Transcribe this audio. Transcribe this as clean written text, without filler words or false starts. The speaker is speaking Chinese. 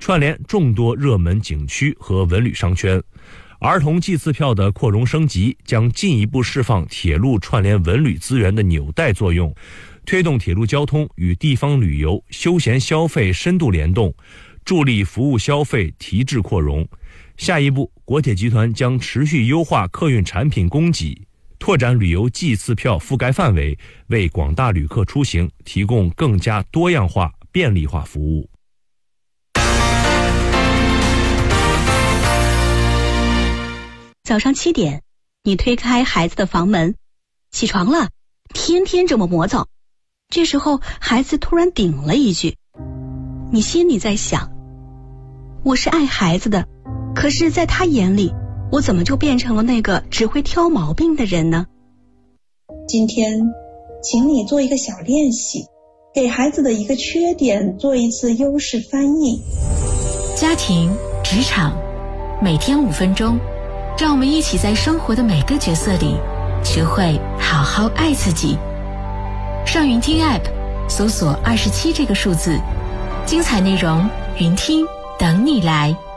串联众多热门景区和文旅商圈。儿童计次票的扩容升级将进一步释放铁路串联文旅资源的纽带作用，推动铁路交通与地方旅游、休闲消费深度联动，助力服务消费提质扩容。下一步，国铁集团将持续优化客运产品供给，拓展旅游计次票覆盖范围，为广大旅客出行提供更加多样化、便利化服务。 早上7点，你推开孩子的房门，起床了，天天这么磨蹭。这时候孩子突然顶了一句，你心里在想，我是爱孩子的，可是在他眼里，我怎么就变成了那个只会挑毛病的人呢？ 今天请你做一个小练习，给孩子的一个缺点做一次优势翻译。 家庭、职场，每天5分钟，让我们一起在生活的每个角色里学会好好爱自己。上云听 App 搜索27这个数字，精彩内容云听等你来。